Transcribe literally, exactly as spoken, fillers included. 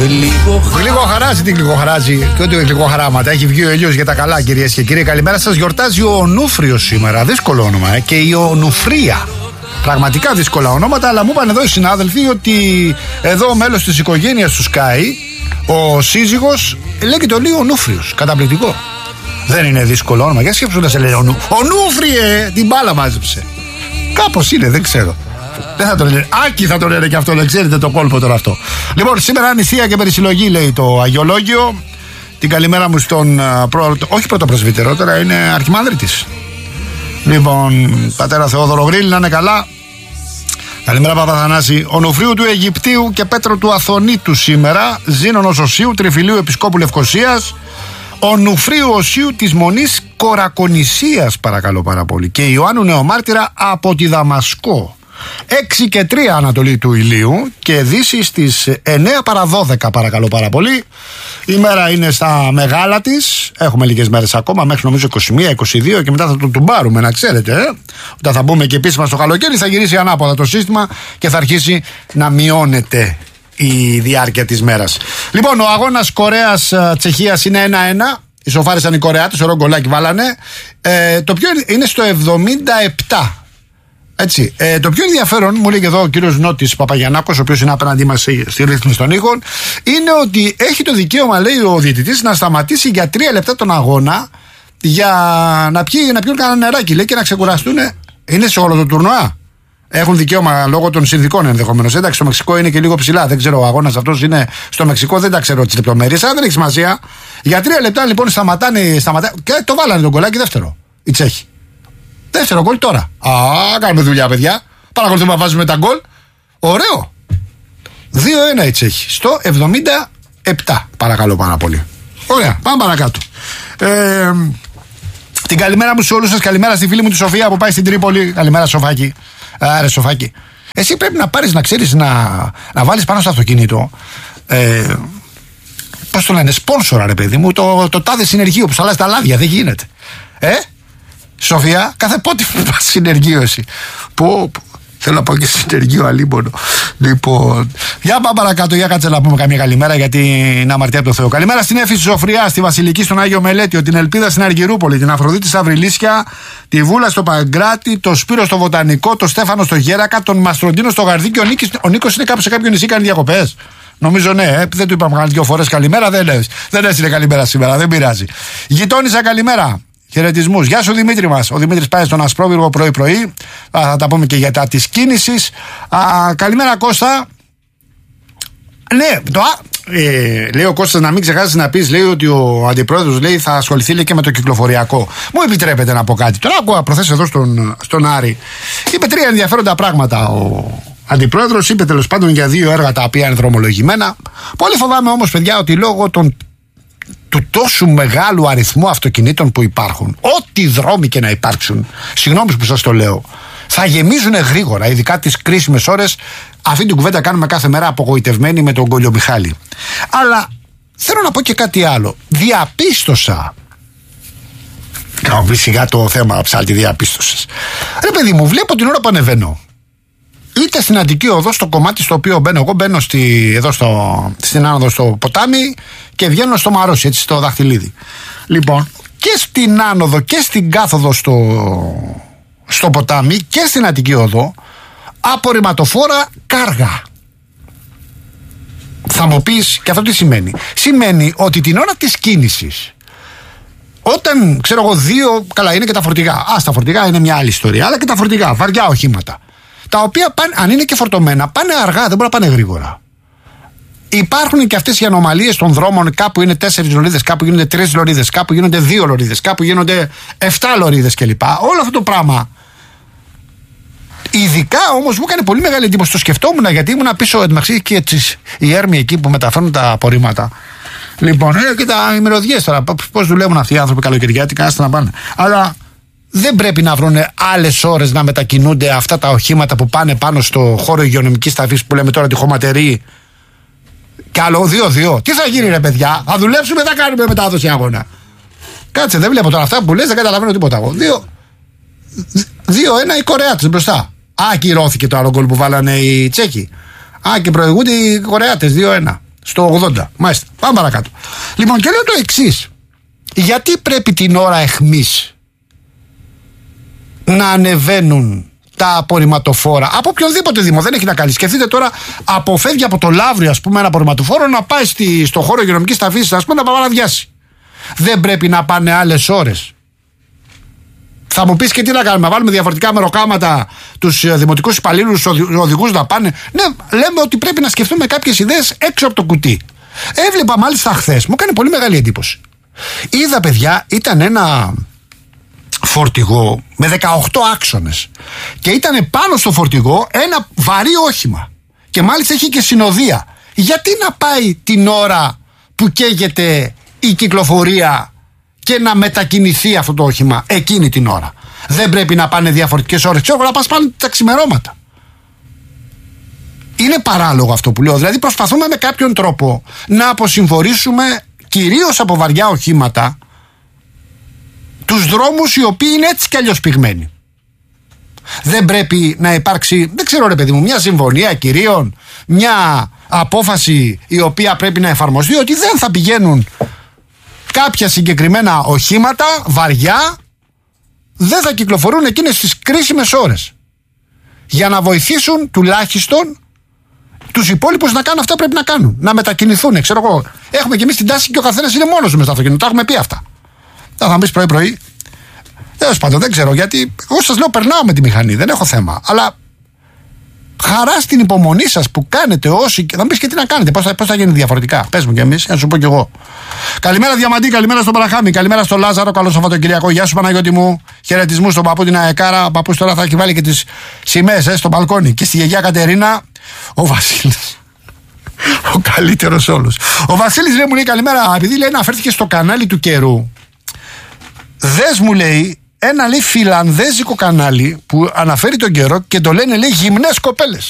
Γλυκοχαράζει, τι γλυκοχαράζει. Και ό,τι γλυκοχαράματα. Έχει βγει ο ήλιος για τα καλά, κυρίες και κύριοι. Καλημέρα σας. Γιορτάζει ο Ονούφριος σήμερα. Δύσκολο όνομα, ε. Και η Ονουφρία. Πραγματικά δύσκολα ονόματα, αλλά μου είπαν εδώ οι συνάδελφοι ότι εδώ μέλος της οικογένειας του Sky, ο σύζυγος, λέγεται ο Λίο Ονούφριος. Καταπληκτικό. Δεν είναι δύσκολο όνομα. Για σκέψου να σε λέει Ονού. Ονούφριε! Την μπάλα μάζεψε. Κάπως είναι, δεν ξέρω. Δεν θα το λένε. Άκη θα το λένε και αυτό, δεν ξέρετε το κόλπο τώρα αυτό. Λοιπόν, σήμερα ανησία και περισυλλογή, λέει το Αγιολόγιο. Την καλημέρα μου στον προ... όχι πρωτοπρεσβύτερο, τώρα είναι αρχιμάνδριτης. Λοιπόν, πατέρα Θεόδωρο Γρήλ, να είναι καλά. Καλημέρα Παπαθανάση. Ονουφρίου του Αιγυπτίου και Πέτρο του Αθωνίτου σήμερα. Ζήνωνος Οσίου, Τριφυλίου Επισκόπου Λευκωσίας. Ονουφρίου Οσίου της Μονής Κορακονησίας, παρακαλώ πάρα πολύ. Και Ιωάννου Νεομάρτυρα από τη Δαμασκό. έξι και τρία Ανατολή του ηλίου και δύση στις εννέα παρά δώδεκα, παρακαλώ πάρα πολύ. Η μέρα είναι στα μεγάλα της. Έχουμε λίγες μέρες ακόμα, μέχρι νομίζω είκοσι μία είκοσι δύο, και μετά θα το τουμπάρουμε, να ξέρετε. Ε? Όταν θα μπούμε και επίσημα στο καλοκαίρι, θα γυρίσει ανάποδα το σύστημα και θα αρχίσει να μειώνεται η διάρκεια της μέρας. Λοιπόν, ο αγώνας Κορέας-Τσεχίας είναι ένα ένα. Ισοφάρισαν οι Κορεάτες, ωραίο γκολάκι βάλανε. Ε, το πιο είναι στο εβδομήντα επτά. Έτσι. Ε, το πιο ενδιαφέρον, μου λέει εδώ ο κύριος Νότης Παπαγιαννάκος, ο οποίος είναι απέναντί μας στη ρύθμιση των ήχων, είναι ότι έχει το δικαίωμα, λέει ο διαιτητής, να σταματήσει για τρία λεπτά τον αγώνα για να, πιει, να πιούν κανένα νεράκι, λέει, και να ξεκουραστούν. Είναι σε όλο το τουρνουά. Έχουν δικαίωμα λόγω των συνθηκών ενδεχομένως. Εντάξει, στο Μεξικό είναι και λίγο ψηλά. Δεν ξέρω, ο αγώνας αυτός είναι στο Μεξικό, δεν τα ξέρω τις λεπτομέρειες, αλλά δεν έχει σημασία. Για τρία λεπτά λοιπόν σταματάνε, σταματάνε και το βάλανε τον κολλάκι δεύτερο. Οι Τσέχοι. Δεύτερο γκολ τώρα. Α, κάνουμε δουλειά, παιδιά. Παρακολουθούμε να βάζουμε τα γκολ. Ωραίο. δύο ένα οι Τσέχοι. Στο εβδομήντα επτά. Παρακαλώ πάρα πολύ. Ωραία, πάμε παρακάτω. Ε, την καλημέρα μου σε όλους σας. Καλημέρα στη φίλη μου τη Σοφία που πάει στην Τρίπολη. Καλημέρα, Σοφάκη. Άρε, Σοφάκη. Εσύ πρέπει να πάρεις, να ξέρεις, να, να βάλεις πάνω στο αυτοκίνητο. Ε, πώς το λένε, σπόνσορα, ρε παιδί μου. Το, το τάδε συνεργείο που σου αλλάζει τα λάδια. Δεν γίνεται. Ε. Σοφία, κάθε πότε πας συνεργείο εσύ. Πω, πω, θέλω να πάω και συνεργείο αλίμονο. Λοιπόν, για πάμε παρακάτω, για κάτσε να πούμε καμία καλημέρα, γιατί είναι αμαρτία από το Θεό. Καλημέρα στην Έφη Ζωφριά, στη Βασιλική, στον Άγιο Μελέτιο, την Ελπίδα στην Αργυρούπολη, την Αφροδίτη στα Βρυλίσια, τη Βούλα στο Παγκράτη, το Σπύρο στο Βοτανικό, το Στέφανο στο Γέρακα, τον Μαστροντίνο στο Γαρδί, και ο, Νίκης, ο Νίκος είναι κάπου σε κάποιο νησί, κάνει διακοπές. Νομίζω ναι, ε, δεν του είπαμε δύο φορές καλημέρα, δεν λες. Δεν έστειλε καλημέρα σήμερα, δεν πειράζει. Γειτόνισσα, καλημέρα. Χαιρετισμούς. Γεια σου Δημήτρη μας. Ο Δημήτρης πάει στον Ασπρόβυργο πρωί-πρωί. Α, θα τα πούμε και για τα της κίνησης. Α, καλημέρα Κώστα. Ναι, το α, ε, λέει ο Κώστας, να μην ξεχάσεις να πεις, λέει, ότι ο αντιπρόεδρος, λέει, θα ασχοληθεί, λέει, και με το κυκλοφοριακό. Μου επιτρέπετε να πω κάτι. Τώρα ακούω προθέσεις εδώ στον, στον Άρη. Είπε τρία ενδιαφέροντα πράγματα ο αντιπρόεδρος. Είπε τέλος πάντων για δύο έργα τα οποία είναι δρομολογημένα. Πολύ φοβάμαι όμως, παιδιά, ότι λόγω των του τόσου μεγάλου αριθμού αυτοκινήτων που υπάρχουν, ό,τι δρόμοι και να υπάρξουν, συγγνώμη που σας το λέω, θα γεμίζουν γρήγορα, ειδικά τις κρίσιμες ώρες. Αυτή την κουβέντα κάνουμε κάθε μέρα απογοητευμένοι με τον Κολιομιχάλη. Αλλά θέλω να πω και κάτι άλλο. Διαπίστωσα. Να μου πει σιγά το θέμα, ψάλτη, διαπίστωσες. Ρε παιδί μου, βλέπω την ώρα που ανεβαίνω, είτε στην Αττική Οδό, στο κομμάτι στο οποίο μπαίνω εγώ, μπαίνω στη, εδώ στο, στην άνοδο στο ποτάμι και βγαίνω στο Μαρόσι, έτσι, στο Δαχτυλίδι. Λοιπόν, και στην άνοδο και στην κάθοδο στο, στο ποτάμι και στην Αττική Οδό, απορριμματοφόρα κάργα. Θα μου πεις, και αυτό τι σημαίνει? Σημαίνει ότι την ώρα της κίνησης, όταν, ξέρω εγώ, δύο, καλά, είναι και τα φορτηγά. Α, τα φορτηγά είναι μια άλλη ιστορία, αλλά και τα φορτηγά, βαριά οχήματα, τα οποία πάνε, αν είναι και φορτωμένα, πάνε αργά, δεν μπορούν να πάνε γρήγορα. Υπάρχουν και αυτές οι ανομαλίες των δρόμων. Κάπου είναι τέσσερις λωρίδες, κάπου γίνονται τρεις λωρίδες, κάπου γίνονται δύο λωρίδες, κάπου γίνονται εφτά λωρίδες κλπ. Όλο αυτό το πράγμα. Ειδικά όμως μου έκανε πολύ μεγάλη εντύπωση. Το σκεφτόμουν, γιατί ήμουν πίσω εντωμεταξύ και οι έρμοι εκεί που μεταφέρουν τα απορρίμματα. Λοιπόν, ε, και τα ημεροδιές τώρα. Πώς δουλεύουν αυτοί οι άνθρωποι καλοκαιριάτικα, άστα να πάνε. Αλλά δεν πρέπει να βρουν άλλες ώρες να μετακινούνται αυτά τα οχήματα που πάνε πάνω στο χώρο υγειονομικής ταφής που λέμε τώρα, τη χωματερή. Κι άλλο δύο δύο. Τι θα γίνει, ρε παιδιά? Θα δουλέψουμε, θα κάνουμε μετάδοση αγώνα. Κάτσε, δεν βλέπω τώρα αυτά που λες, δεν καταλαβαίνω τίποτα εγώ. δύο ένα οι Κορεάτες μπροστά. Α, ακυρώθηκε το άλλο γκολ που βάλανε οι Τσέχοι. Α, και προηγούνται οι Κορεάτες δύο ένα. Στο ογδόντα. Μάλιστα. Πάμε παρακάτω. Λοιπόν, και λέω το εξής. Γιατί πρέπει την ώρα εχμής να ανεβαίνουν τα απορριμματοφόρα από οποιονδήποτε δήμο? Δεν έχει να κάνει. Σκεφτείτε τώρα, αποφεύγει από το Λαύριο, ας πούμε, ένα απορριμματοφόρο να πάει στη, στο χώρο υγειονομικής ταφής, ας πούμε, να παραδιάσει. Δεν πρέπει να πάνε άλλες ώρες? Θα μου πεις, και τι να κάνουμε, να βάλουμε διαφορετικά μεροκάματα τους δημοτικούς υπαλλήλους, τους οδηγούς να πάνε? Ναι, λέμε ότι πρέπει να σκεφτούμε κάποιες ιδέες έξω από το κουτί. Έβλεπα μάλιστα χθες, μου έκανε πολύ μεγάλη εντύπωση. Είδα, παιδιά, ήταν ένα φορτηγό με δεκαοκτώ άξονες και ήταν πάνω στο φορτηγό ένα βαρύ όχημα και μάλιστα έχει και συνοδεία. Γιατί να πάει την ώρα που καίγεται η κυκλοφορία και να μετακινηθεί αυτό το όχημα εκείνη την ώρα? Δεν πρέπει να πάνε διαφορετικές ώρες? Ξέρω, να πας πάνε τα ξημερώματα. Είναι παράλογο αυτό που λέω. Δηλαδή προσπαθούμε με κάποιον τρόπο να αποσυμφορήσουμε κυρίως από βαριά οχήματα τους δρόμους οι οποίοι είναι έτσι κι αλλιώς πυγμένοι. Δεν πρέπει να υπάρξει, δεν ξέρω ρε παιδί μου, μια συμφωνία κυρίων, μια απόφαση η οποία πρέπει να εφαρμοστεί, ότι δεν θα πηγαίνουν κάποια συγκεκριμένα οχήματα βαριά, δεν θα κυκλοφορούν εκείνες τις κρίσιμες ώρες, για να βοηθήσουν τουλάχιστον τους υπόλοιπους να κάνουν αυτά που πρέπει να κάνουν, να μετακινηθούν. Ξέρω εγώ, έχουμε και εμείς την τάση και ο καθένας είναι μόνος του μες στο αυτοκίνητο. Τα έχουμε πει αυτά. Θα θα μπεις πρωί-πρωί. Τέλος πάντων, δεν ξέρω, γιατί εγώ σας λέω, περνάω με τη μηχανή, δεν έχω θέμα. Αλλά χαρά στην υπομονή σας που κάνετε όσοι. Θα μου πεις, και τι να κάνετε, πώς θα, πώς θα γίνει διαφορετικά? Πες μου κι εμείς, να σου πω κι εγώ. Καλημέρα Διαμαντή, καλημέρα στον Παραχάμι, καλημέρα στον Λάζαρο, καλό Σαββατοκυριακό. Γεια σου Παναγιώτη μου, χαιρετισμού στον παππού την Αεκάρα. Ο παππούς τώρα θα έχει βάλει και τις σημαίες ε, στο μπαλκόνι. Και στη γιαγιά Κατερίνα, ο Βασίλης. Ο καλύτερος όλους. Ο Βασίλης λέει, μου λέει καλημέρα, επειδή λέει αναφέρθηκε στο κανάλι του καιρού. Δες, μου λέει, ένα λέει φιλανδέζικο κανάλι που αναφέρει τον καιρό και το λένε λέει γυμνές κοπέλες.